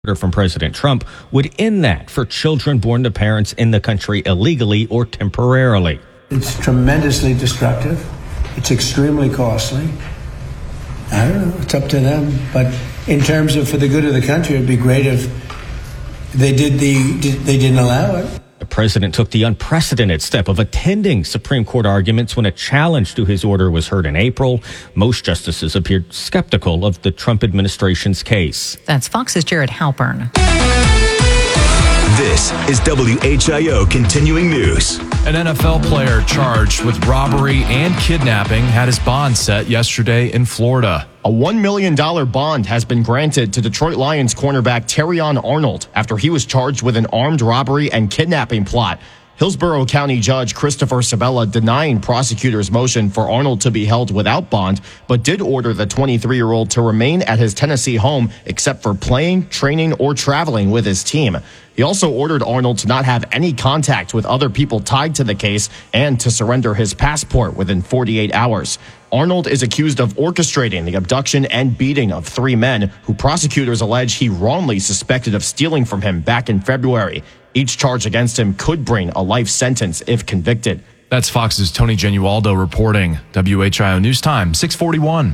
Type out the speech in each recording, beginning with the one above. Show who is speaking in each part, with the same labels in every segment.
Speaker 1: Order from President Trump would end that for children born to parents in the country illegally or temporarily.
Speaker 2: It's tremendously destructive. It's extremely costly. I don't know. It's up to them. But in terms of for the good of the country, it'd be great if they didn't allow it.
Speaker 1: The president took the unprecedented step of attending Supreme Court arguments when a challenge to his order was heard in April. Most justices appeared skeptical of the Trump administration's case.
Speaker 3: That's Fox's Jared Halpern.
Speaker 4: This is WHIO Continuing News.
Speaker 5: An NFL player charged with robbery and kidnapping had his bond set yesterday in Florida.
Speaker 6: A $1 million bond has been granted to Detroit Lions cornerback Terrion Arnold after he was charged with an armed robbery and kidnapping plot. Hillsborough County Judge Christopher Sabella denying prosecutors' motion for Arnold to be held without bond, but did order the 23-year-old to remain at his Tennessee home except for playing, training, or traveling with his team. He also ordered Arnold to not have any contact with other people tied to the case and to surrender his passport within 48 hours. Arnold is accused of orchestrating the abduction and beating of 3 men who prosecutors allege he wrongly suspected of stealing from him back in February. Each charge against him could bring a life sentence if convicted.
Speaker 5: That's Fox's Tony Genualdo reporting. WHIO News Time, 641.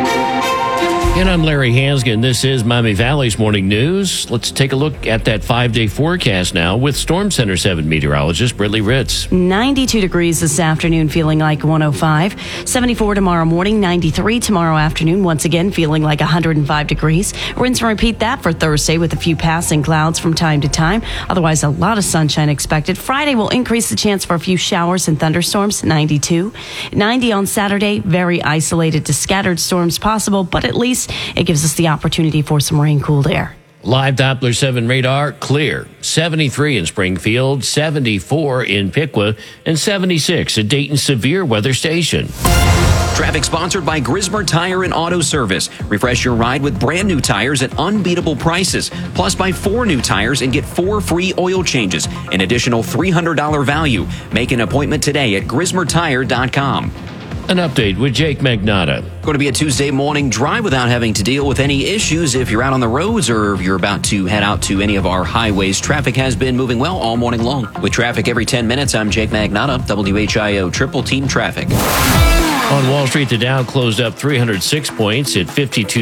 Speaker 7: And I'm Larry Hansgen. This is Miami Valley's Morning News. Let's take a look at that 5-day forecast now with Storm Center 7 meteorologist Brittany Ritz.
Speaker 8: 92 degrees this afternoon, feeling like 105. 74 tomorrow morning, 93 tomorrow afternoon, once again feeling like 105 degrees. Rinse and repeat that for Thursday with a few passing clouds from time to time. Otherwise, a lot of sunshine expected. Friday will increase the chance for a few showers and thunderstorms, 92. 90 on Saturday, very isolated to scattered storms possible, but at least it gives us the opportunity for some rain-cooled air.
Speaker 7: Live Doppler 7 radar, clear. 73 in Springfield, 74 in Piqua, and 76 at Dayton Severe Weather Station.
Speaker 9: Traffic sponsored by Grismer Tire and Auto Service. Refresh your ride with brand new tires at unbeatable prices. Plus, buy 4 new tires and get 4 free oil changes. An additional $300 value. Make an appointment today at GrismerTire.com.
Speaker 7: An update with Jake Magnotta.
Speaker 9: Going to be a Tuesday morning drive without having to deal with any issues if you're out on the roads or you're about to head out to any of our highways. Traffic has been moving well all morning long. With traffic every 10 minutes, I'm Jake Magnotta, WHIO Triple Team Traffic.
Speaker 7: On Wall Street, the Dow closed up 306 points at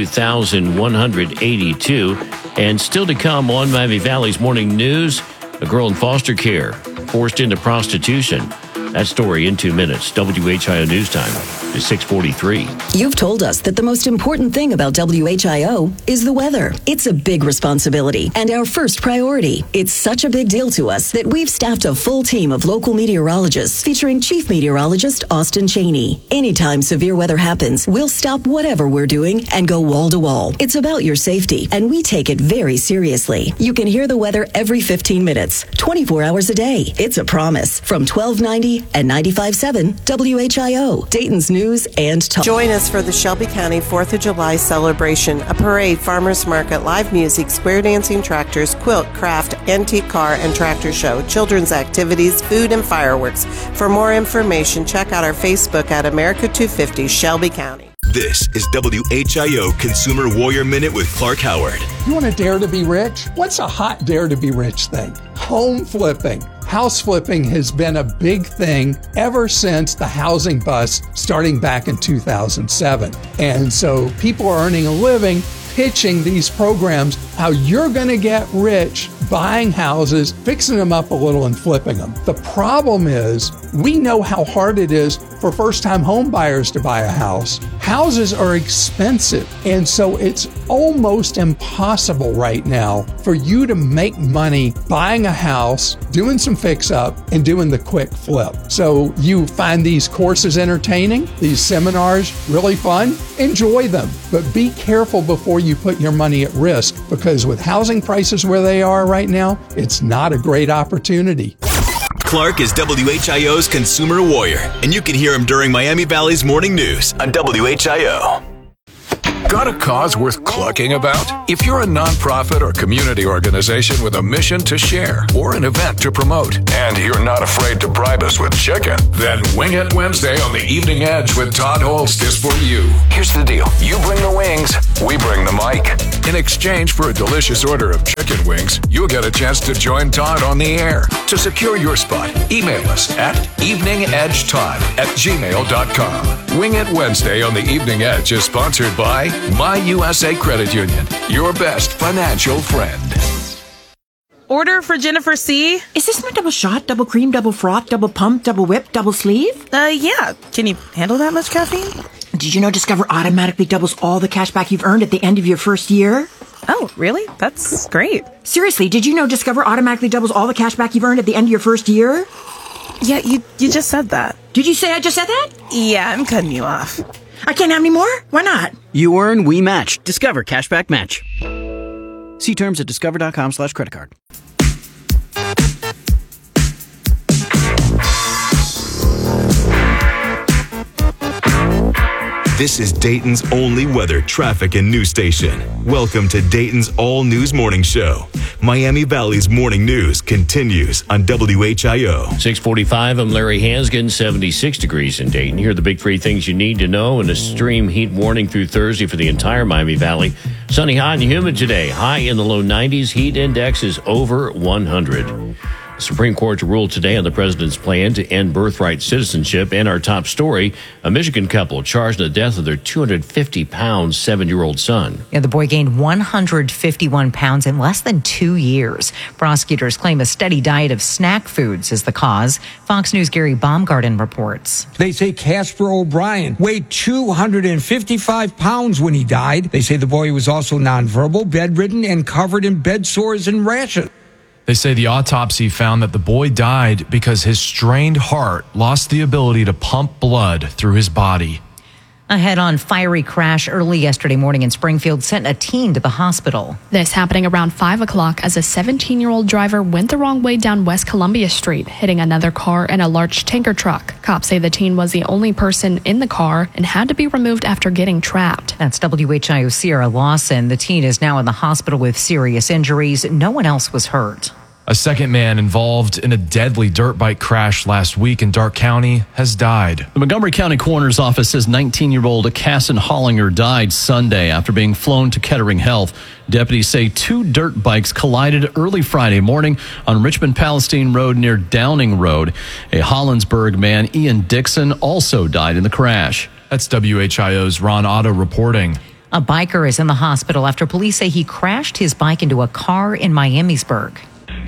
Speaker 7: 52,182. And still to come on Miami Valley's Morning News, a girl in foster care forced into prostitution. That story in 2 minutes. WHIO News Time is 6:43.
Speaker 10: You've told us that the most important thing about WHIO is the weather. It's a big responsibility and our first priority. It's such a big deal to us that we've staffed a full team of local meteorologists featuring Chief Meteorologist Austin Cheney. Anytime severe weather happens, we'll stop whatever we're doing and go wall to wall. It's about your safety, and we take it very seriously. You can hear the weather every 15 minutes, 24 hours a day. It's a promise from 1290 and 95.7 WHIO, Dayton's News and Talk.
Speaker 11: Join us for the Shelby County 4th of July celebration, a parade, farmers market, live music, square dancing tractors, quilt, craft, antique car, and tractor show, children's activities, food, and fireworks. For more information, check out our Facebook at America 250 Shelby County.
Speaker 4: This is WHIO Consumer Warrior Minute with Clark Howard.
Speaker 12: You want to dare to be rich? What's a hot dare to be rich thing? Home flipping. House flipping has been a big thing ever since the housing bust starting back in 2007. And so people are earning a living pitching these programs, how you're going to get rich buying houses, fixing them up a little and flipping them. The problem is we know how hard it is for first-time home buyers to buy a house. Houses are expensive, and so it's almost impossible right now for you to make money buying a house, doing some fix-up, and doing the quick flip. So you find these courses entertaining, these seminars really fun, enjoy them, but be careful before you put your money at risk, because with housing prices where they are right now, it's not a great opportunity.
Speaker 4: Clark is WHIO's Consumer Warrior, and you can hear him during Miami Valley's Morning News on WHIO.
Speaker 13: Got a cause worth clucking about? If you're a nonprofit or community organization with a mission to share or an event to promote, and you're not afraid to bribe us with chicken, then Wing It Wednesday on the Evening Edge with Todd Holst is for you. Here's the deal. You bring the wings, we bring the mic. In exchange for a delicious order of chicken wings, you'll get a chance to join Todd on the air. To secure your spot, email us at eveningedgetodd@gmail.com. Wing It Wednesday on the Evening Edge is sponsored by My USA Credit Union, your best financial friend.
Speaker 14: Order for Jennifer C.
Speaker 15: Is this my double shot, double cream, double froth, double pump, double whip, double sleeve?
Speaker 14: Yeah. Can you handle that much caffeine?
Speaker 15: Did you know Discover automatically doubles all the cash back you've earned at the end of your first year?
Speaker 14: Oh, really? That's great.
Speaker 15: Seriously, did you know Discover automatically doubles all the cash back you've earned at the end of your first year?
Speaker 14: Yeah, you just said that.
Speaker 15: Did you say I just said that?
Speaker 14: Yeah, I'm cutting you off.
Speaker 15: I can't have any more? Why not?
Speaker 16: You earn, we match. Discover Cashback Match. See terms at discover.com/creditcard.
Speaker 4: This is Dayton's only weather, traffic, and news station. Welcome to Dayton's All News Morning Show. Miami Valley's morning news continues on WHIO.
Speaker 7: 6:45, I'm Larry Hansgen, 76 degrees in Dayton. Here are the big three things you need to know. An extreme heat warning through Thursday for the entire Miami Valley. Sunny, hot, and humid today. High in the low 90s. Heat index is over 100. The Supreme Court ruled today on the president's plan to end birthright citizenship. And our top story, a Michigan couple charged in the death of their 250-pound 7-year-old son.
Speaker 3: Yeah, the boy gained 151 pounds in less than 2 years. Prosecutors claim a steady diet of snack foods is the cause. Fox News' Gary Baumgarten reports.
Speaker 17: They say Casper O'Brien weighed 255 pounds when he died. They say the boy was also nonverbal, bedridden, and covered in bed sores and rashes.
Speaker 5: They say the autopsy found that the boy died because his strained heart lost the ability to pump blood through his body.
Speaker 3: A head-on fiery crash early yesterday morning in Springfield sent a teen to the hospital.
Speaker 18: This happening around 5 o'clock as a 17-year-old driver went the wrong way down West Columbia Street, hitting another car and a large tanker truck. Cops say the teen was the only person in the car and had to be removed after getting trapped.
Speaker 3: That's WHIO Sierra Lawson. The teen is now in the hospital with serious injuries. No one else was hurt.
Speaker 5: A second man involved in a deadly dirt bike crash last week in Darke County has died.
Speaker 19: The Montgomery County Coroner's Office says 19-year-old Casson Hollinger died Sunday after being flown to Kettering Health. Deputies say 2 dirt bikes collided early Friday morning on Richmond-Palestine Road near Downing Road. A Hollinsburg man, Ian Dixon, also died in the crash.
Speaker 5: That's WHIO's Ron Otto reporting.
Speaker 3: A biker is in the hospital after police say he crashed his bike into a car in Miamisburg.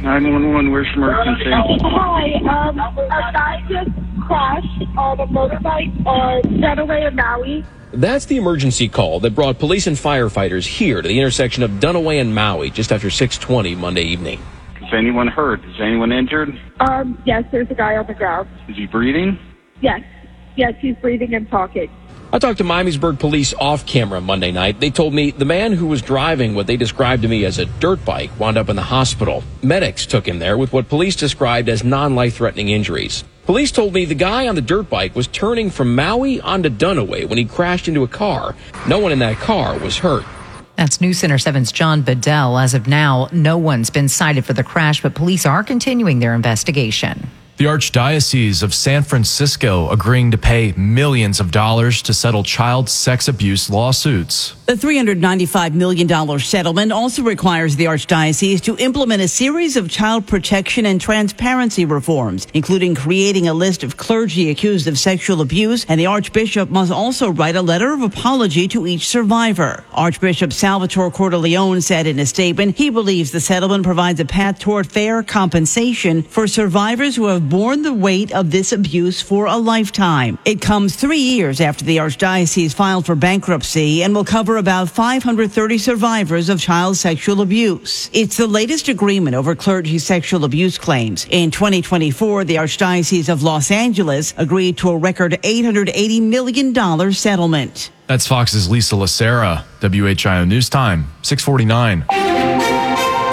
Speaker 20: 911, where's emergency?
Speaker 21: Hi, a guy just crashed on a motorbike on Dunaway and Maui.
Speaker 22: That's the emergency call that brought police and firefighters here to the intersection of Dunaway and Maui just after 6:20 Monday evening.
Speaker 20: Is anyone hurt? Is anyone injured?
Speaker 21: Yes, there's a guy on the ground.
Speaker 20: Is he breathing?
Speaker 21: Yes, he's breathing and talking.
Speaker 22: I talked to Miamisburg police off camera Monday night. They told me the man who was driving what they described to me as a dirt bike wound up in the hospital. Medics took him there with what police described as non-life-threatening injuries. Police told me the guy on the dirt bike was turning from Maui onto Dunaway when he crashed into a car. No one in that car was hurt.
Speaker 3: That's News Center 7's John Bedell. As of now, no one's been cited for the crash, but police are continuing their investigation.
Speaker 5: The Archdiocese of San Francisco agreeing to pay millions of dollars to settle child sex abuse lawsuits.
Speaker 23: The $395 million settlement also requires the Archdiocese to implement a series of child protection and transparency reforms, including creating a list of clergy accused of sexual abuse, and the Archbishop must also write a letter of apology to each survivor. Archbishop Salvatore Cordileone said in a statement he believes the settlement provides a path toward fair compensation for survivors who have borne the weight of this abuse for a lifetime. It comes 3 years after the Archdiocese filed for bankruptcy and will cover about 530 survivors of child sexual abuse. It's the latest agreement over clergy sexual abuse claims. In 2024, the Archdiocese of Los Angeles agreed to a record $880 million settlement.
Speaker 5: That's Fox's Lisa Lacera. WHIO News Time, 6:49.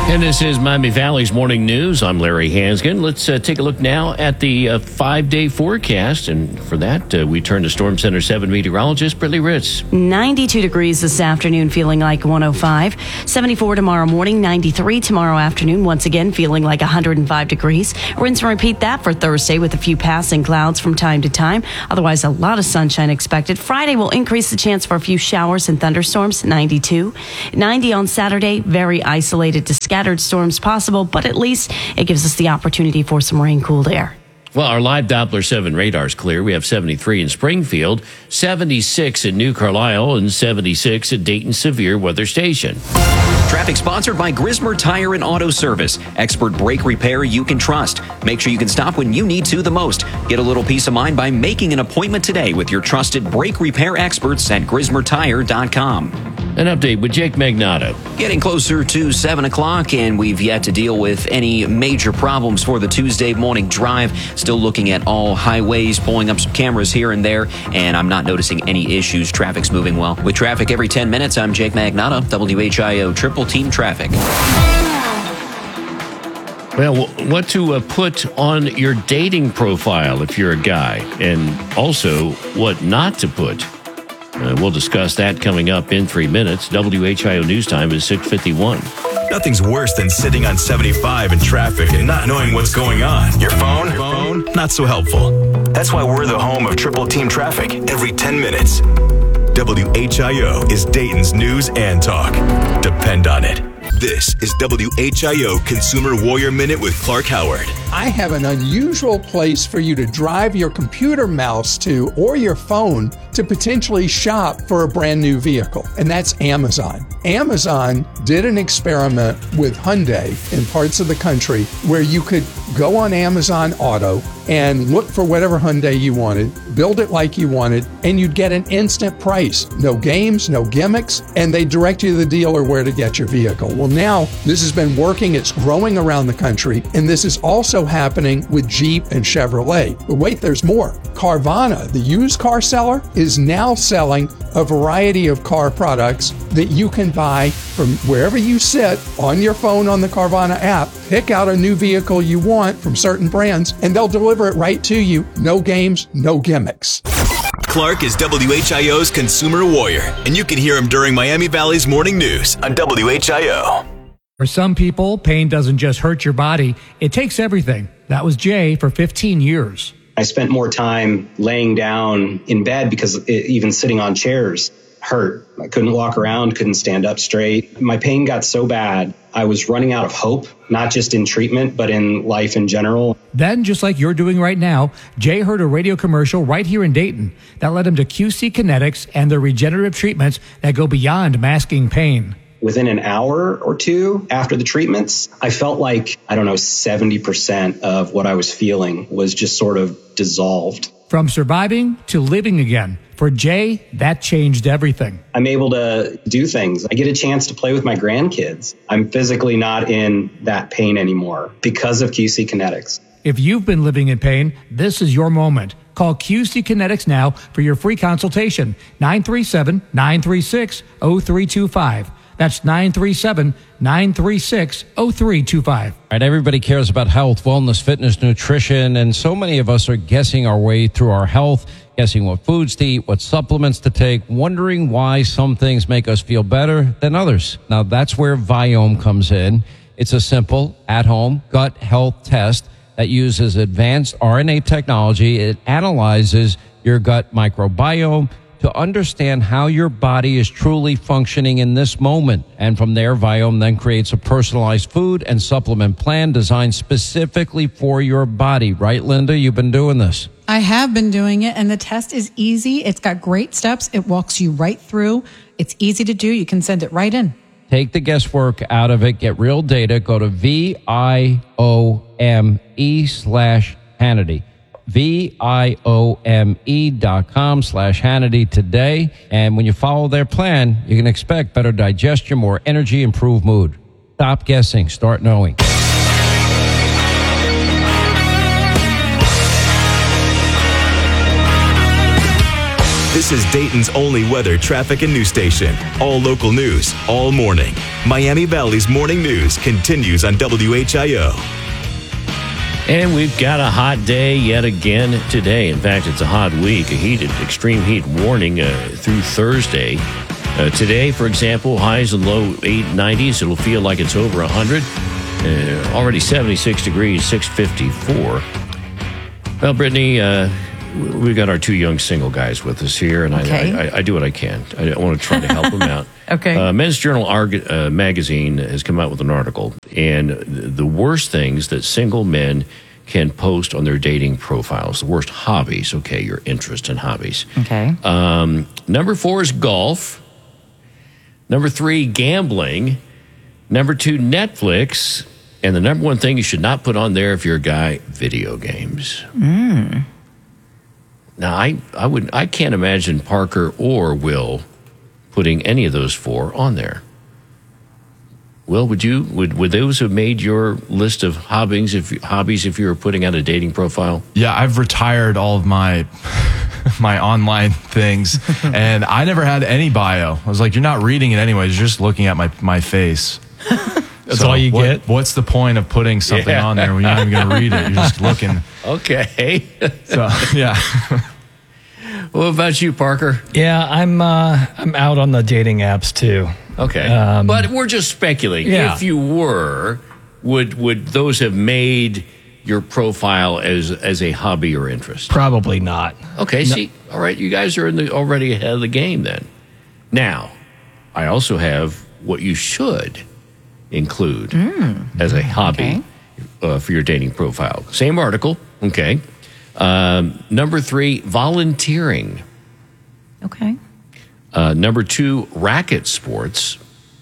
Speaker 7: And this is Miami Valley's Morning News. I'm Larry Hansgen. Let's take a look now at the 5-day forecast. And for that, we turn to Storm Center 7 meteorologist Brittany Ritz.
Speaker 8: 92 degrees this afternoon, feeling like 105. 74 tomorrow morning, 93 tomorrow afternoon, once again feeling like 105 degrees. Rinse and repeat that for Thursday with a few passing clouds from time to time. Otherwise, a lot of sunshine expected. Friday will increase the chance for a few showers and thunderstorms, 92. 90 on Saturday, very isolated to scattered storms possible, but at least it gives us the opportunity for some rain, cooled air.
Speaker 7: Well, our live Doppler 7 radar is clear. We have 73 in Springfield, 76 in New Carlisle, and 76 at Dayton Severe Weather Station.
Speaker 9: Traffic sponsored by Grismer Tire and Auto Service. Expert brake repair you can trust. Make sure you can stop when you need to the most. Get a little peace of mind by making an appointment today with your trusted brake repair experts at GrismerTire.com.
Speaker 7: An update with Jake Magnotta.
Speaker 9: Getting closer to 7 o'clock, and we've yet to deal with any major problems for the Tuesday morning drive. Still looking at all highways, pulling up some cameras here and there, and I'm not noticing any issues. Traffic's moving well. With traffic every 10 minutes, I'm Jake Magnotta, WHIO Triple Team Traffic.
Speaker 7: Well, what to put on your dating profile if you're a guy, and also what not to put. We'll discuss that coming up in 3 minutes. WHIO News Time is 6:51.
Speaker 4: Nothing's worse than sitting on 75 in traffic and not knowing what's going on. Your phone? Not so helpful. That's why we're the home of Triple Team Traffic every 10 minutes. WHIO is Dayton's news and talk. Depend on it. This is WHIO Consumer Warrior Minute with Clark Howard.
Speaker 12: I have an unusual place for you to drive your computer mouse to or your phone to potentially shop for a brand new vehicle, and that's Amazon. Amazon did an experiment with Hyundai in parts of the country where you could go on Amazon Auto and look for whatever Hyundai you wanted, build it like you wanted, and you'd get an instant price. No games, no gimmicks, and they direct you to the dealer where to get your vehicle. Well, now this has been working. It's growing around the country, and this is also happening with Jeep and Chevrolet. But wait, there's more. Carvana, the used car seller, is now selling a variety of car products that you can buy from wherever you sit on your phone on the Carvana app. Pick out a new vehicle you want from certain brands, and they'll deliver it right to you. No games, no gimmicks.
Speaker 4: Clark is WHIO's Consumer Warrior, and you can hear him during Miami Valley's Morning News on WHIO.
Speaker 1: For some people, pain doesn't just hurt your body, it takes everything. That was Jay for 15 years.
Speaker 2: I spent more time laying down in bed because even sitting on chairs hurt. I couldn't walk around, couldn't stand up straight. My pain got so bad, I was running out of hope, not just in treatment, but in life in general.
Speaker 1: Then, just like you're doing right now, Jay heard a radio commercial right here in Dayton that led him to QC Kinetics and their regenerative treatments that go beyond masking pain.
Speaker 2: Within an hour or two after the treatments, I felt like, 70% of what I was feeling was just sort of dissolved.
Speaker 1: From surviving to living again. For Jay, that changed everything.
Speaker 2: I'm able to do things. I get a chance to play with my grandkids. I'm physically not in that pain anymore because of QC Kinetics.
Speaker 1: If you've been living in pain, this is your moment. Call QC Kinetics now for your free consultation. 937-936-0325. That's 937-936-0325.
Speaker 6: All right, everybody cares about health, wellness, fitness, nutrition, and so many of us are guessing our way through our health, guessing what foods to eat, what supplements to take, wondering why some things make us feel better than others. Now, that's where Viome comes in. It's a simple, at-home gut health test that uses advanced RNA technology. It analyzes your gut microbiome to understand how your body is truly functioning in this moment. And from there, Viome then creates a personalized food and supplement plan designed specifically for your body. Right, Linda? You've been doing this.
Speaker 24: I have been doing it, and the test is easy. It's got great steps. It walks you right through. It's easy to do. You can send it right in.
Speaker 6: Take the guesswork out of it. Get real data. Go to VIOME/Hannity. VIOME.com/Hannity today. And when you follow their plan, you can expect better digestion, more energy, improved mood. Stop guessing. Start knowing.
Speaker 4: This is Dayton's only weather, traffic, and news station. All local news, all morning. Miami Valley's morning news continues on WHIO.
Speaker 7: And we've got a hot day yet again today. In fact, it's a hot week, extreme heat warning through Thursday. Today, for example, highs and low 90s. It'll feel like it's over 100. Already 76 degrees, 654. Well, Brittany, we've got our two young single guys with us here, and okay. I do what I can. I want to try to help them out.
Speaker 3: Okay.
Speaker 7: Men's Journal magazine has come out with an article, and the worst things that single men can post on their dating profiles, the worst hobbies, okay, your interest in hobbies.
Speaker 3: Okay.
Speaker 7: Number 4 is golf. Number 3, gambling. Number 2, Netflix. And the number 1 thing you should not put on there if you're a guy, video games. Now, I can't imagine Parker or Will putting any of those 4 on there. Will, would those have made your list of hobbies if you were putting out a dating profile?
Speaker 5: Yeah, I've retired all of my my online things, and I never had any bio. I was like, you're not reading it anyways. You're just looking at my face.
Speaker 10: That's all you get?
Speaker 5: What's the point of putting something on there when you're not even going to read it? You're just looking.
Speaker 7: Okay.
Speaker 5: So, yeah.
Speaker 7: What about you, Parker?
Speaker 10: Yeah, I'm out on the dating apps too.
Speaker 7: Okay, but we're just speculating.
Speaker 10: Yeah.
Speaker 7: If you were, would those have made your profile as a hobby or interest?
Speaker 10: Probably not.
Speaker 7: Okay, see, all right, you guys are already ahead of the game then. Now, I also have what you should include as a hobby for your dating profile. Same article, okay. Number 3, volunteering.
Speaker 3: Okay.
Speaker 7: Number 2, racket sports.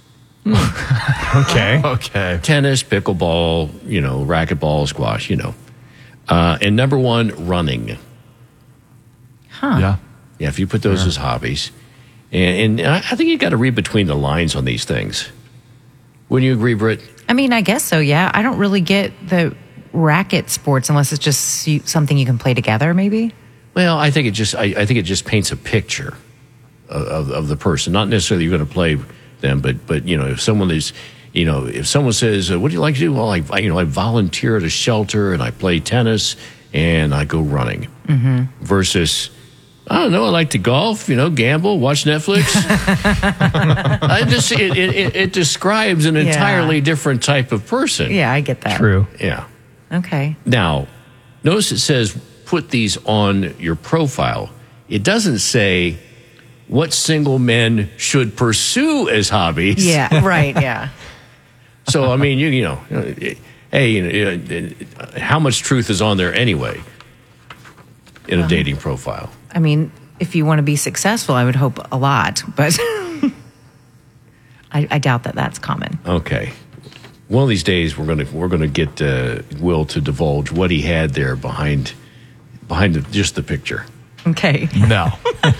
Speaker 10: Okay.
Speaker 5: Okay.
Speaker 7: Tennis, pickleball, racquetball, squash, And number 1, running.
Speaker 3: Huh.
Speaker 5: Yeah.
Speaker 7: Yeah, if you put those as hobbies. And I think you got to read between the lines on these things. Wouldn't you agree, Britt?
Speaker 3: I mean, I guess so, yeah. I don't really get the racket sports unless it's just something you can play together, maybe.
Speaker 7: Well, I think it just paints a picture of the person. Not necessarily you're going to play them, but if someone is, if someone says, "What do you like to do?" Well, I volunteer at a shelter and I play tennis and I go running. Versus, I don't know, I like to golf, gamble, watch Netflix. It describes an entirely different type of person.
Speaker 3: Yeah, I get that.
Speaker 10: True.
Speaker 7: Yeah.
Speaker 3: Okay.
Speaker 7: Now, notice it says put these on your profile. It doesn't say what single men should pursue as hobbies.
Speaker 3: Yeah, right, yeah.
Speaker 7: So, I mean, hey, how much truth is on there anyway in a dating profile?
Speaker 3: I mean, if you want to be successful, I would hope a lot, but I doubt that that's common.
Speaker 7: Okay. One of these days, we're gonna get Will to divulge what he had there behind just the picture.
Speaker 3: Okay.
Speaker 5: No.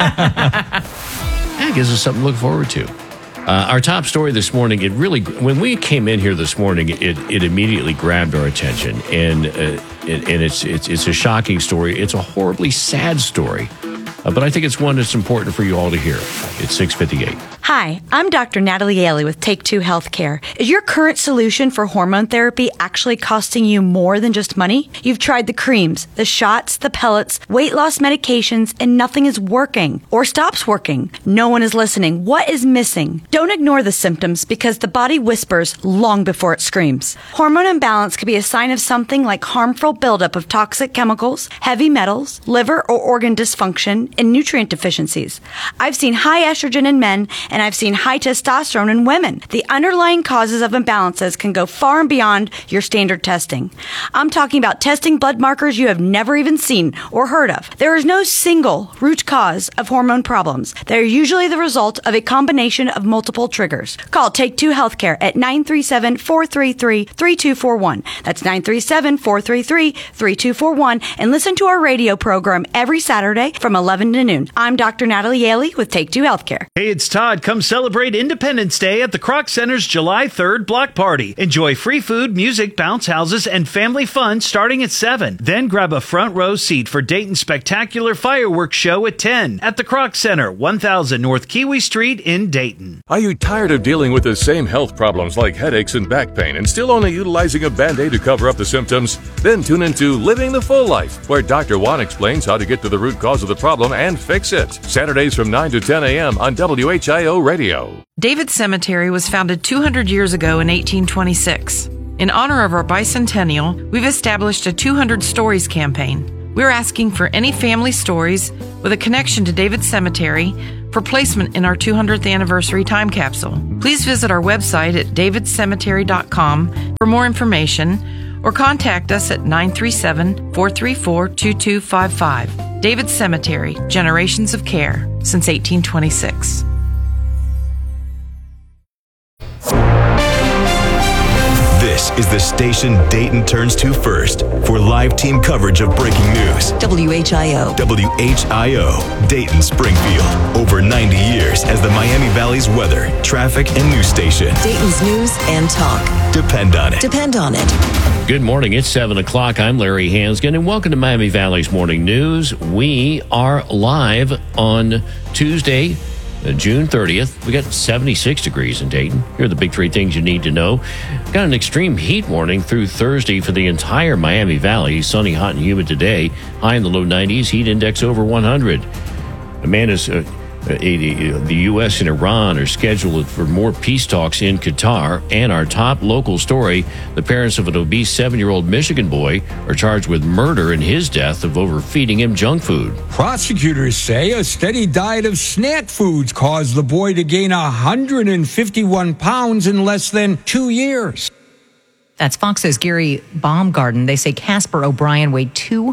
Speaker 7: That gives us something to look forward to. Our top story this morning, when we came in here this morning, it immediately grabbed our attention, and it's a shocking story. It's a horribly sad story, but I think it's one that's important for you all to hear. It's 6:58.
Speaker 11: Hi, I'm Dr. Natalie Yaley with Take Two Healthcare. Is your current solution for hormone therapy actually costing you more than just money? You've tried the creams, the shots, the pellets, weight loss medications, and nothing is working or stops working. No one is listening. What is missing? Don't ignore the symptoms because the body whispers long before it screams. Hormone imbalance could be a sign of something like harmful buildup of toxic chemicals, heavy metals, liver or organ dysfunction, and nutrient deficiencies. I've seen high estrogen in men, and I've seen high testosterone in women. The underlying causes of imbalances can go far and beyond your standard testing. I'm talking about testing blood markers you have never even seen or heard of. There is no single root cause of hormone problems. They're usually the result of a combination of multiple triggers. Call Take Two Healthcare at 937-433-3241. That's 937-433-3241, and listen to our radio program every Saturday from 11 to noon. I'm Dr. Natalie Yaley with Take Two Healthcare.
Speaker 13: Hey, it's Todd. squad, come celebrate Independence Day at the Kroc Center's July 3rd block party. Enjoy free food, music, bounce houses, and family fun starting at 7. Then grab a front row seat for Dayton's spectacular fireworks show at 10 at the Kroc Center, 1000 North Kiwi Street in Dayton.
Speaker 14: Are you tired of dealing with the same health problems like headaches and back pain and still only utilizing a Band-Aid to cover up the symptoms? Then tune into Living the Full Life, where Dr. Juan explains how to get to the root cause of the problem and fix it. Saturdays from 9 to 10 a.m. on WHIO Radio.
Speaker 15: David Cemetery was founded 200 years ago in 1826. In honor of our bicentennial, we've established a 200 Stories campaign. We're asking for any family stories with a connection to David Cemetery for placement in our 200th anniversary time capsule. Please visit our website at davidcemetery.com for more information or contact us at 937-434-2255. David Cemetery, Generations of Care, since 1826.
Speaker 4: This is the station Dayton turns to first for live team coverage of breaking news.
Speaker 16: WHIO.
Speaker 4: WHIO, Dayton, Springfield. Over 90 years as the Miami Valley's weather, traffic, and news station.
Speaker 16: Dayton's news and talk.
Speaker 4: Depend on it.
Speaker 16: Depend on it.
Speaker 7: Good morning. It's 7 o'clock. I'm Larry Hansgen, and welcome to Miami Valley's Morning News. We are live on Tuesday, June 30th. We got 76 degrees in Dayton. Here are the big three things you need to know. Got an extreme heat warning through Thursday for the entire Miami Valley. Sunny, hot, and humid today. High in the low 90s. Heat index over 100. A man is... the U.S. and Iran are scheduled for more peace talks in Qatar. And our top local story, the parents of an obese 7-year-old Michigan boy are charged with murder in his death of overfeeding him junk food.
Speaker 17: Prosecutors say a steady diet of snack foods caused the boy to gain 151 pounds in less than 2 years.
Speaker 3: That's Fox's Gary Baumgarten. They say Casper O'Brien weighed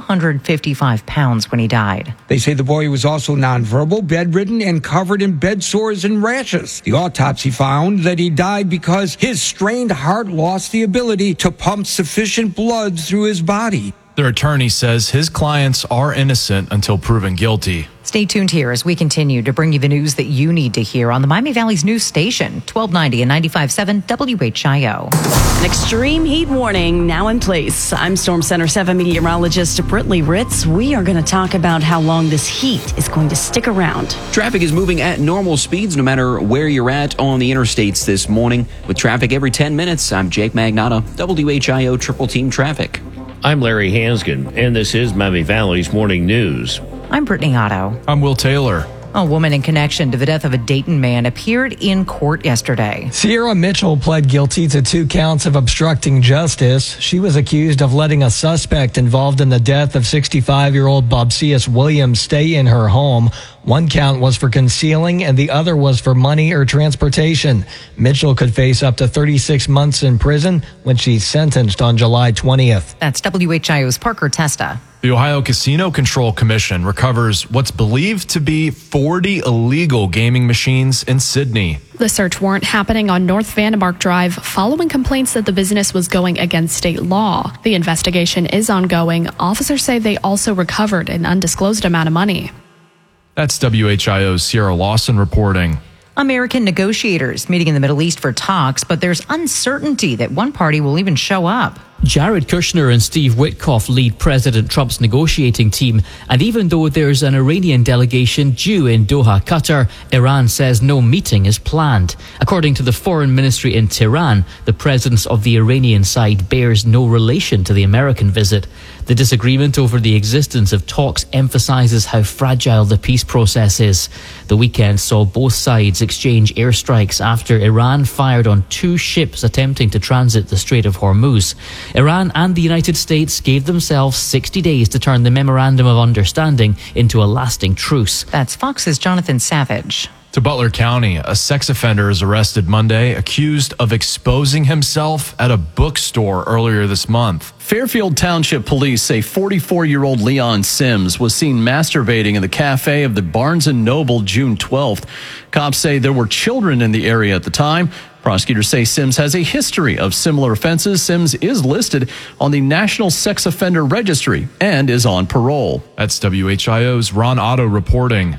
Speaker 3: 255 pounds when he died.
Speaker 17: They say the boy was also nonverbal, bedridden, and covered in bed sores and rashes. The autopsy found that he died because his strained heart lost the ability to pump sufficient blood through his body.
Speaker 5: Their attorney says his clients are innocent until proven guilty.
Speaker 3: Stay tuned here as we continue to bring you the news that you need to hear on the Miami Valley's news station, 1290 and 95.7 WHIO.
Speaker 8: An extreme heat warning now in place. I'm Storm Center 7 meteorologist Brittany Ritz. We are going to talk about how long this heat is going to stick around.
Speaker 9: Traffic is moving at normal speeds no matter where you're at on the interstates this morning. With traffic every 10 minutes, I'm Jake Magnotta, WHIO Triple Team Traffic.
Speaker 7: I'm Larry Hansgen, and this is Miami Valley's Morning News.
Speaker 3: I'm Brittany Otto.
Speaker 5: I'm Will Taylor.
Speaker 3: A woman in connection to the death of a Dayton man appeared in court yesterday.
Speaker 10: Sierra Mitchell pled guilty to 2 counts of obstructing justice. She was accused of letting a suspect involved in the death of 65-year-old Bobsius Williams stay in her home. 1 count was for concealing and the other was for money or transportation. Mitchell could face up to 36 months in prison when she's sentenced on July 20th.
Speaker 3: That's WHIO's Parker Testa.
Speaker 5: The Ohio Casino Control Commission recovers what's believed to be 40 illegal gaming machines in Sydney.
Speaker 18: The search warrant happening on North Vandermark Drive following complaints that the business was going against state law. The investigation is ongoing. Officers say they also recovered an undisclosed amount of money.
Speaker 5: That's WHIO's Sierra Lawson reporting.
Speaker 3: American negotiators meeting in the Middle East for talks, but there's uncertainty that one party will even show up.
Speaker 25: Jared Kushner and Steve Witkoff lead President Trump's negotiating team, and even though there's an Iranian delegation due in Doha, Qatar, Iran says no meeting is planned. According to the Foreign Ministry in Tehran, the presence of the Iranian side bears no relation to the American visit. The disagreement over the existence of talks emphasizes how fragile the peace process is. The weekend saw both sides exchange airstrikes after Iran fired on 2 ships attempting to transit the Strait of Hormuz. Iran and the United States gave themselves 60 days to turn the Memorandum of Understanding into a lasting truce.
Speaker 3: That's Fox's Jonathan Savage.
Speaker 5: To Butler County, a sex offender is arrested Monday, accused of exposing himself at a bookstore earlier this month.
Speaker 19: Fairfield Township Police say 44-year-old Leon Sims was seen masturbating in the cafe of the Barnes & Noble June 12th. Cops say there were children in the area at the time. Prosecutors say Sims has a history of similar offenses. Sims is listed on the National Sex Offender Registry and is on parole.
Speaker 5: That's WHIO's Ron Otto reporting.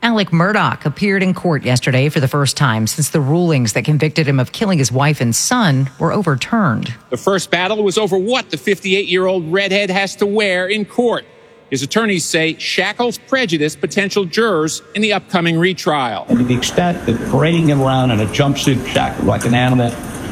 Speaker 3: Alec Murdaugh appeared in court yesterday for the first time since the rulings that convicted him of killing his wife and son were overturned.
Speaker 12: The first battle was over what the 58-year-old redhead has to wear in court. His attorneys say shackles prejudice potential jurors in the upcoming retrial.
Speaker 20: And to the extent that parading him around in a jumpsuit shackled like an animal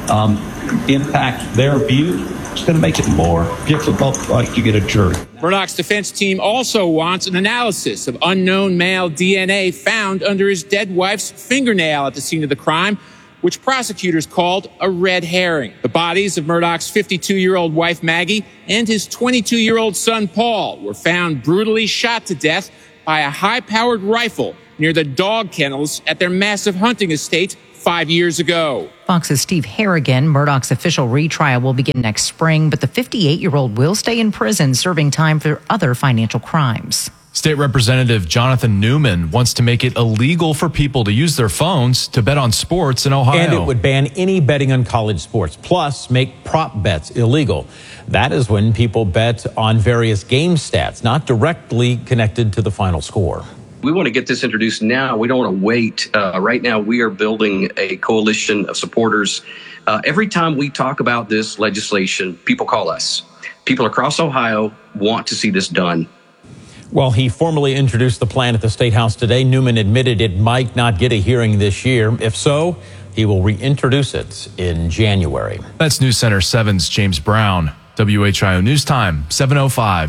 Speaker 20: impacts their view, it's going to make it more difficult to get a jury.
Speaker 12: Murdaugh's defense team also wants an analysis of unknown male DNA found under his dead wife's fingernail at the scene of the crime, which prosecutors called a red herring. The bodies of Murdaugh's 52-year-old wife, Maggie, and his 22-year-old son, Paul, were found brutally shot to death by a high-powered rifle near the dog kennels at their massive hunting estate 5 years ago.
Speaker 3: Fox's Steve Harrigan. Murdaugh's official retrial will begin next spring, but the 58-year-old will stay in prison serving time for other financial crimes.
Speaker 5: State Representative Jonathan Newman wants to make it illegal for people to use their phones to bet on sports in Ohio.
Speaker 21: And it would ban any betting on college sports, plus make prop bets illegal. That is when people bet on various game stats, not directly connected to the final score.
Speaker 22: We want to get this introduced now. We don't want to wait. Right now, we are building a coalition of supporters. Every time we talk about this legislation, people call us. People across Ohio want to see this done.
Speaker 21: Well, he formally introduced the plan at the State House today. Newman admitted it might not get a hearing this year. If so, he will reintroduce it in January.
Speaker 5: That's News Center 7's James Brown. WHIO News Time, 7:05.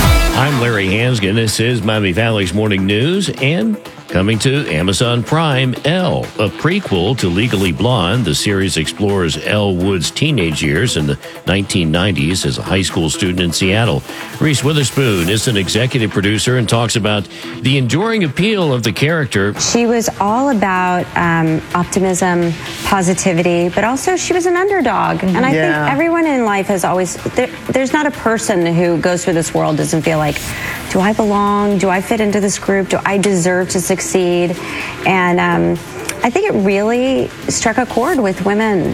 Speaker 7: I'm Larry Hansgen. This is Miami Valley's Morning News, and coming to Amazon Prime, Elle, a prequel to Legally Blonde. The series explores Elle Wood's teenage years in the 1990s as a high school student in Seattle. Reese Witherspoon is an executive producer and talks about the enduring appeal of the character.
Speaker 23: She was all about optimism, positivity, but also she was an underdog. And I think everyone in life has always, there's not a person who goes through this world doesn't feel like, do I belong? Do I fit into this group? Do I deserve to succeed? And I think it really struck a chord with women.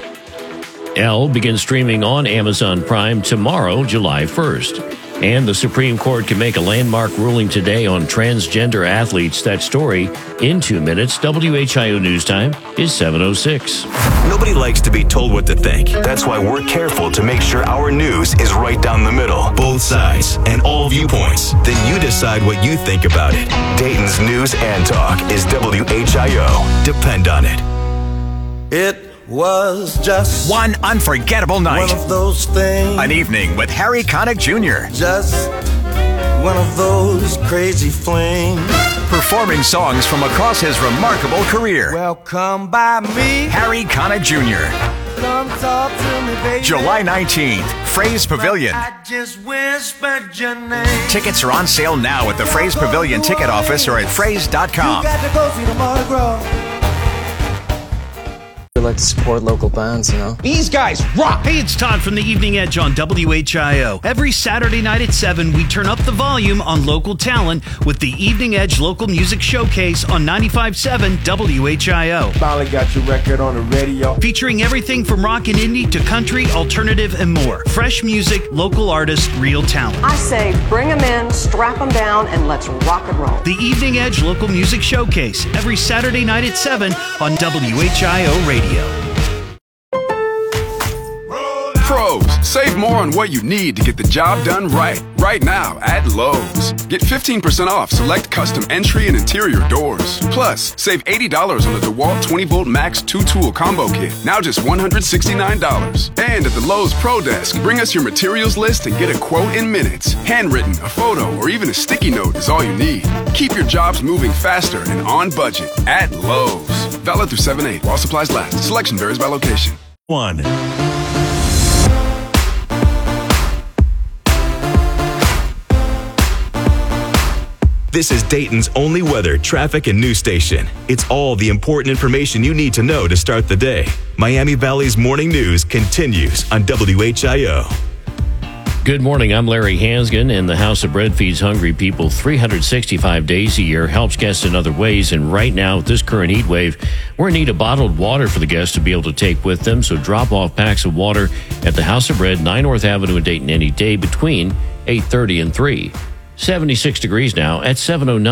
Speaker 7: Elle begins streaming on Amazon Prime tomorrow, July 1st. And the Supreme Court can make a landmark ruling today on transgender athletes. That story in 2 minutes. WHIO News Time is 7:06.
Speaker 4: Nobody likes to be told what to think. That's why we're careful to make sure our news is right down the middle. Both sides and all viewpoints. Then you decide what you think about it. Dayton's News and Talk is WHIO. Depend on it.
Speaker 26: It was just
Speaker 27: one unforgettable night.
Speaker 26: One of those things.
Speaker 27: An evening with Harry Connick Jr.
Speaker 26: Just one of those crazy flings.
Speaker 27: Performing songs from across his remarkable career.
Speaker 26: Well, come by me,
Speaker 27: Harry Connick Jr.
Speaker 26: Come talk to me, baby.
Speaker 27: July 19th, Fraze Pavilion.
Speaker 26: I just whispered your name.
Speaker 27: Tickets are on sale now at the Fraze Pavilion ticket office or at fraze.com.
Speaker 26: You got to go see the Mardi Gras.
Speaker 28: We like to support local bands, you know.
Speaker 13: These guys rock! Hey, it's Todd from the Evening Edge on WHIO. Every Saturday night at 7, we turn up the volume on local talent with the Evening Edge Local Music Showcase on 95.7 WHIO.
Speaker 26: Finally got your record on the radio.
Speaker 13: Featuring everything from rock and indie to country, alternative, and more. Fresh music, local artists, real talent.
Speaker 29: I say bring them in, strap them down, and let's rock and roll.
Speaker 13: The Evening Edge Local Music Showcase, every Saturday night at 7 on WHIO Radio.
Speaker 30: Pros, save more on what you need to get the job done right. Right now at Lowe's. Get 15% off select custom entry and interior doors. Plus, save $80 on the DeWalt 20-volt Max 2-tool combo kit. Now just $169. And at the Lowe's Pro Desk, bring us your materials list and get a quote in minutes. Handwritten, a photo, or even a sticky note is all you need. Keep your jobs moving faster and on budget at Lowe's. Valid through 7/8 while supplies last. Selection varies by location.
Speaker 4: This is Dayton's only weather, traffic, and news station. It's all the important information you need to know to start the day. Miami Valley's Morning News continues on WHIO.
Speaker 7: Good morning. I'm Larry Hansgen, and the House of Bread feeds hungry people 365 days a year, helps guests in other ways. And right now, with this current heat wave, we're in need of bottled water for the guests to be able to take with them. So drop off packs of water at the House of Bread, 9 North Avenue in Dayton any day between 8:30 and 3. 76 degrees now at 7:09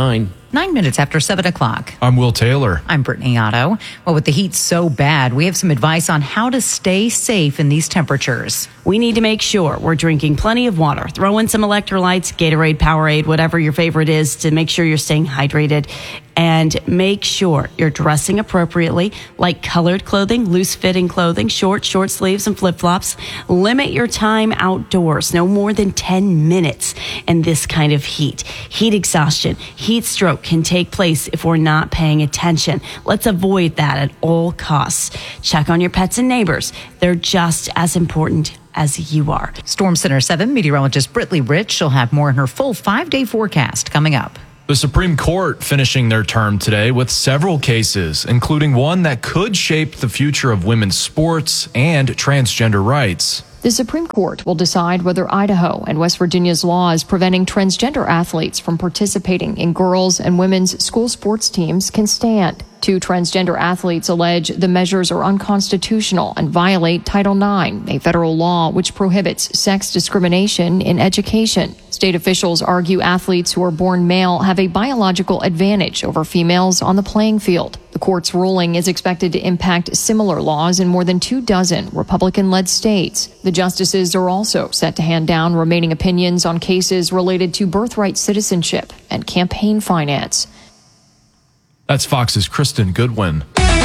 Speaker 3: 9 minutes after 7 o'clock.
Speaker 5: I'm Will Taylor.
Speaker 3: I'm Brittany Otto. Well, with the heat so bad, we have some advice on how to stay safe in these temperatures.
Speaker 1: We need to make sure we're drinking plenty of water. Throw in some electrolytes, Gatorade, Powerade, whatever your favorite is, to make sure you're staying hydrated. And make sure you're dressing appropriately, like colored clothing, loose-fitting clothing, short sleeves, and flip-flops. Limit your time outdoors, no more than 10 minutes in this kind of heat. Heat exhaustion, heat stroke can take place if we're not paying attention. Let's avoid that at all costs. Check on your pets and neighbors. They're just as important as you are.
Speaker 3: Storm Center 7 meteorologist Brittany Rich, she'll have more in her full 5-day forecast coming up.
Speaker 5: The Supreme Court finishing their term today with several cases, including one that could shape the future of women's sports and transgender rights.
Speaker 2: The Supreme Court will decide whether Idaho and West Virginia's laws preventing transgender athletes from participating in girls' and women's school sports teams can stand. 2 transgender athletes allege the measures are unconstitutional and violate Title IX, a federal law which prohibits sex discrimination in education. State officials argue athletes who are born male have a biological advantage over females on the playing field. The court's ruling is expected to impact similar laws in more than 24 Republican-led states. The justices are also set to hand down remaining opinions on cases related to birthright citizenship and campaign finance.
Speaker 5: That's Fox's Kristen Goodwin.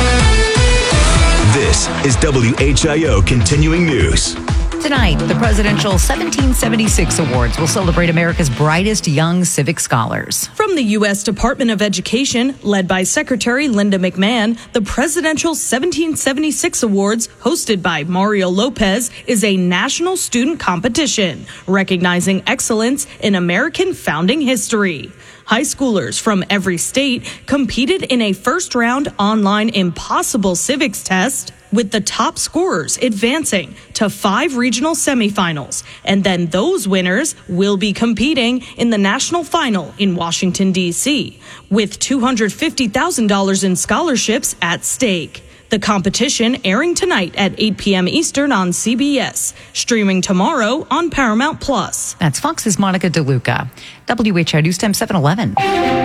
Speaker 4: This is WHIO Continuing News.
Speaker 3: Tonight, the Presidential 1776 Awards will celebrate America's brightest young civic scholars.
Speaker 6: From the U.S. Department of Education, led by Secretary Linda McMahon, the Presidential 1776 Awards, hosted by Mario Lopez, is a national student competition recognizing excellence in American founding history. High schoolers from every state competed in a first-round online impossible civics test, with the top scorers advancing to 5 regional semifinals. And then those winners will be competing in the national final in Washington, D.C., with $250,000 in scholarships at stake. The competition airing tonight at 8 p.m. Eastern on CBS, streaming tomorrow on Paramount+.
Speaker 3: That's Fox's Monica DeLuca. WHIO News Time 711.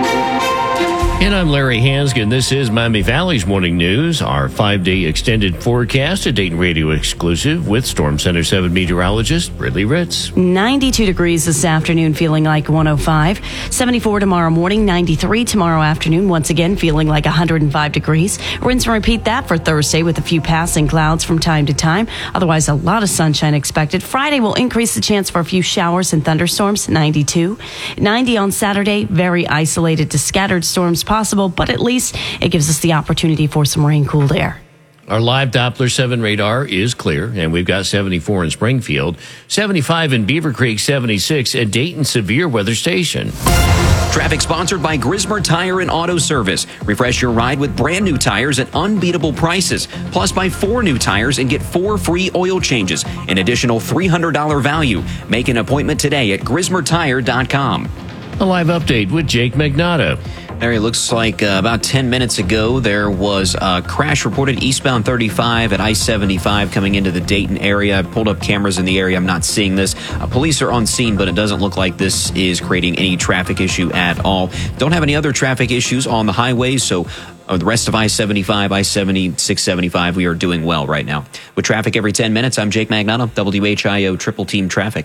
Speaker 7: And I'm Larry Hansgen. This is Miami Valley's Morning News, our 5-day extended forecast, a Dayton Radio exclusive with Storm Center 7 meteorologist Brittany Ritz.
Speaker 1: 92 degrees this afternoon, feeling like 105. 74 tomorrow morning, 93 tomorrow afternoon, once again feeling like 105 degrees. Rinse and repeat that for Thursday with a few passing clouds from time to time. Otherwise, a lot of sunshine expected. Friday will increase the chance for a few showers and thunderstorms, 92. 90 on Saturday, very isolated to scattered storms possible, but at least it gives us the opportunity for some rain-cooled air.
Speaker 7: Our live Doppler 7 radar is clear, and we've got 74 in Springfield, 75 in Beaver Creek, 76 at Dayton Severe Weather Station.
Speaker 9: Traffic sponsored by Grismer Tire and Auto Service. Refresh your ride with brand new tires at unbeatable prices. Plus, buy 4 new tires and get 4 free oil changes. An additional $300 value. Make an appointment today at GrismerTire.com.
Speaker 7: A live update with Jake Magnato.
Speaker 9: There, it looks like about 10 minutes ago, there was a crash reported eastbound 35 at I-75 coming into the Dayton area. I pulled up cameras in the area. I'm not seeing this. Police are on scene, but it doesn't look like this is creating any traffic issue at all. Don't have any other traffic issues on the highways, so the rest of I-75, I-70, 675, we are doing well right now. With traffic every 10 minutes, I'm Jake Magnato, WHIO Triple Team Traffic.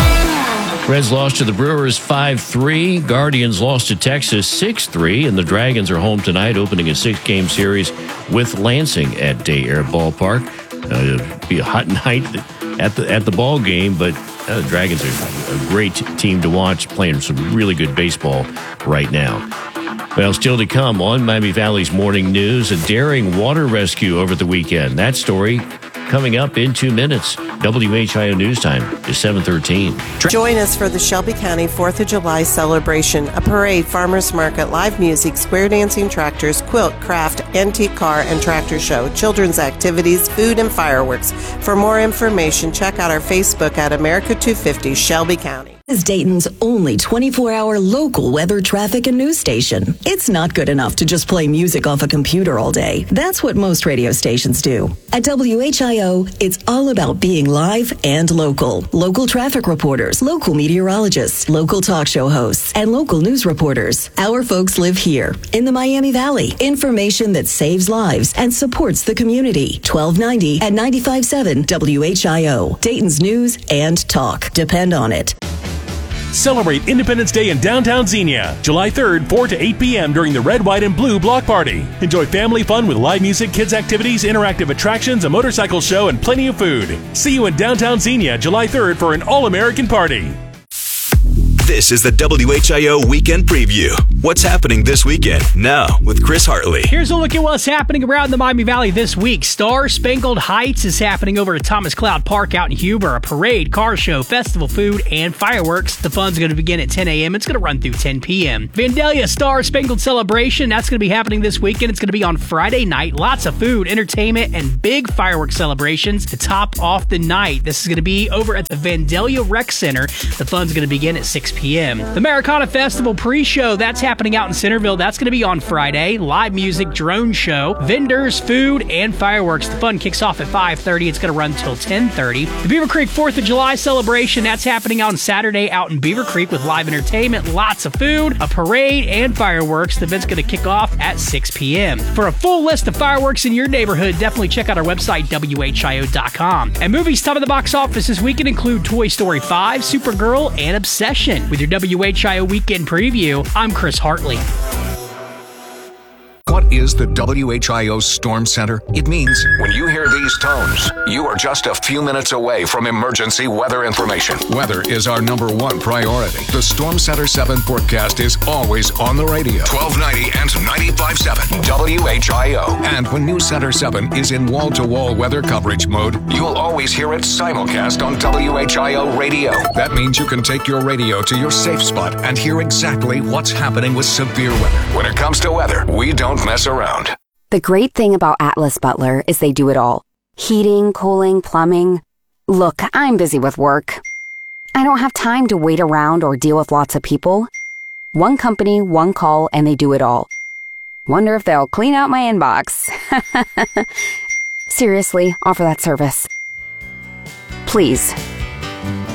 Speaker 7: Reds lost to the Brewers 5-3. Guardians lost to Texas 6-3. And the Dragons are home tonight, opening a 6-game series with Lansing at Day Air Ballpark. It'll be a hot night at the ball game, but the Dragons are a great team to watch, playing some really good baseball right now. Well, still to come on Miami Valley's Morning News, a daring water rescue over the weekend. That story coming up in 2 minutes. WHIO News Time is 7:13.
Speaker 8: Join us for the Shelby County 4th of July celebration, a parade, farmers market, live music, square dancing, tractors, quilt, craft, antique car, and tractor show, children's activities, food, and fireworks. For more information, check out our Facebook at America 250 Shelby County.
Speaker 10: is Dayton's only 24-hour local weather, traffic, and news station. It's not good enough to just play music off a computer all day. That's what most radio stations do. At WHIO, it's all about being live and local. Local traffic reporters, local meteorologists, local talk show hosts, and local news reporters. Our folks live here in the Miami Valley. Information that saves lives and supports the community. 1290 and 95.7 WHIO. Dayton's news and talk. Depend on it.
Speaker 11: Celebrate Independence Day in downtown Xenia, July 3rd, 4 to 8 p.m. during the Red, White, and Blue Block Party. Enjoy family fun with live music, kids activities, interactive attractions, a motorcycle show, and plenty of food. See you in downtown Xenia, July 3rd for an all-American party.
Speaker 4: This is the WHIO Weekend Preview. What's happening this weekend? Now, with Chris Hartley.
Speaker 14: Here's a look at what's happening around the Miami Valley this week. Star Spangled Heights is happening over at Thomas Cloud Park out in Huber. A parade, car show, festival food, and fireworks. The fun's going to begin at 10 a.m. It's going to run through 10 p.m. Vandalia Star Spangled Celebration, that's going to be happening this weekend. It's going to be on Friday night. Lots of food, entertainment, and big fireworks celebrations to top off the night. This is going to be over at the Vandalia Rec Center. The fun's going to begin at 6 p.m. The Americana Festival pre-show, that's happening out in Centerville. That's going to be on Friday. Live music, drone show, vendors, food, and fireworks. The fun kicks off at 5:30. It's going to run until 10:30. The Beaver Creek 4th of July celebration, that's happening on Saturday out in Beaver Creek with live entertainment, lots of food, a parade, and fireworks. The event's going to kick off at 6 p.m. For a full list of fireworks in your neighborhood, definitely check out our website, WHIO.com. And movies top of the box office this weekend include Toy Story 5, Supergirl, and Obsession. With your WHIO Weekend Preview, I'm Chris Hartley.
Speaker 15: What is the WHIO Storm Center? It means when you hear these tones, you are just a few minutes away from emergency weather information. Weather is our number one priority. The Storm Center 7 forecast is always on the radio. 1290 and 95.7 WHIO. And when News Center 7 is in wall-to-wall weather coverage mode, you'll always hear it simulcast on WHIO radio. That means you can take your radio to your safe spot and hear exactly what's happening with severe weather. When it comes to weather, we don't mess around.
Speaker 16: The great thing about Atlas Butler is they do it all. Heating, cooling, plumbing. Look, I'm busy with work. I don't have time to wait around or deal with lots of people. One company, one call, and they do it all. Wonder if they'll clean out my inbox. Seriously, offer that service. Please.